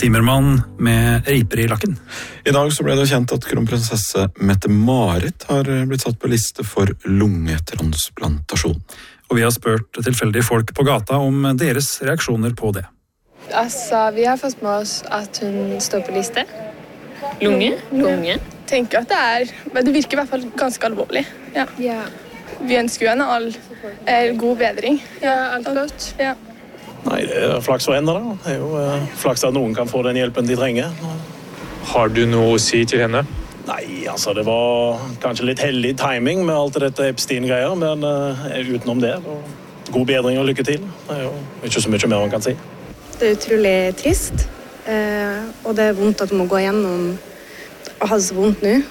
Zimmermann med riper I lakken. I dag så ble det kjent at kronprinsesse Mette-Marit har blitt satt på liste for lungetransplantasjon. Og vi har spurt tilfeldige folk på gata om deres reaksjoner på det. Altså, vi har fått med oss at hun står på liste. Lunge? Tenker at men det virker I hvert fall ganske alvorlig. Ja. Vi ønsker jo henne all god bedring. Ja, alt godt. Ja. Nei, det flaks for henne da. Det jo flaks at noen kan få den hjelpen de trenger. Har du noe å si til henne? Nei, altså det var kanskje litt heldig timing med alt dette Epstein-greier, men utenom det, god bedring og lykke til. Det jo ikke så mye mer man kan si. Det utrolig trist, og det vondt at hun må gå gjennom og ha det så vondt nå.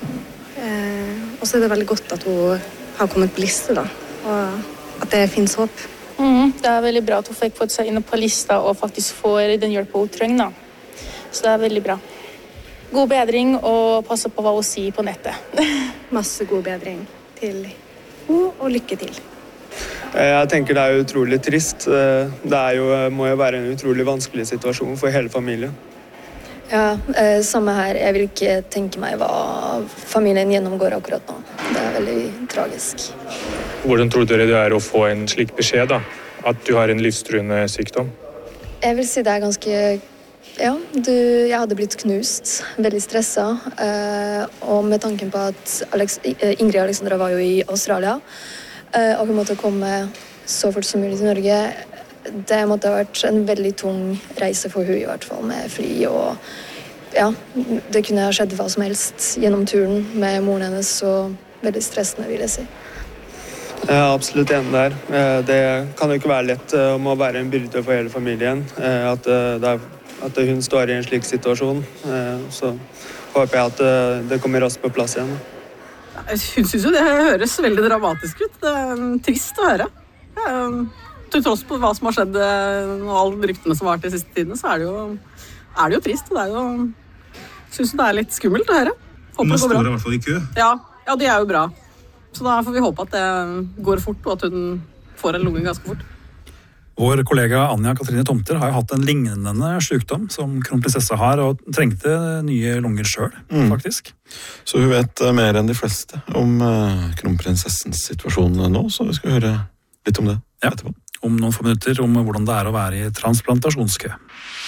Og så det veldig godt at hun har kommet på liste da, og at det finnes håp. Det veldig bra at hun fikk fått seg inn på lista og faktisk får den hjelp hun trenger. Så det veldig bra. God bedring og passe på hva hun sier på nettet. Masse god bedring til henne og lykke til. Jeg tenker det utrolig trist. Det må jo være en utrolig vanskelig situasjon for hele familien. Ja, samme her. Jeg vil ikke tenke meg hva familien gjennomgår akkurat nå. Det veldig tragisk. Hvordan tror dere det å få en slik beskjed da? At du har en livstruende sykdom? Jeg vil si det ganske... Ja, jeg hadde blitt knust, veldig stresset. Og med tanken på at Ingrid Alexandra var jo I Australia, og hun måtte komme så fort som mulig til Norge. Det måtte ha vært en veldig tung reise for hun I hvert fall, med fly og... Ja, det kunne ha skjedd hva som helst gjennom turen med moren hennes, så veldig stressende vil jeg si. Jeg absolutt enig der. Det kan jo ikke være lett om å være en byrde for hele familien, at hun står I en slik situasjon. Så håper jeg at det kommer raskt på plass igjen. Jeg synes jo det høres veldig dramatisk ut. Det trist å høre. Til tross på hva som har skjedd og alle ryktene som har vært de siste tidene, så det jo trist. Og jeg synes det litt skummelt å høre. Håper Nå det går bra. står I hvert fall I kø. Ja, de jo bra. Så da får vi håpe at det går fort, og at hun får en lunge ganske fort. Vår kollega Anja Katrine Tomter har jo hatt en lignende sykdom som kronprinsesse har, og trengte nye lunger selv, faktisk. Så hun vet mer enn de fleste om kronprinsessens situasjon nå, så vi skal høre litt om det etterpå. Om noen få minutter om hvordan det å være I transplantasjonskø.